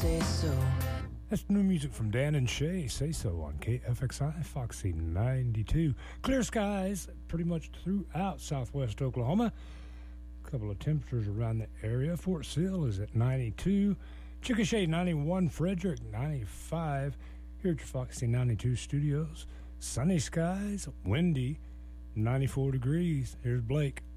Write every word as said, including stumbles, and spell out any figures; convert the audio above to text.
say so. That's new music from Dan and Shay, Say So, on K F X I, Foxy ninety-two. Clear skies pretty much throughout southwest Oklahoma. A couple of temperatures around the area. Fort Sill is at ninety-two. Chickasha ninety-one. Frederick ninety-five. Here at your Foxy ninety-two studios. Sunny skies, windy, ninety-four degrees. Here's Blake.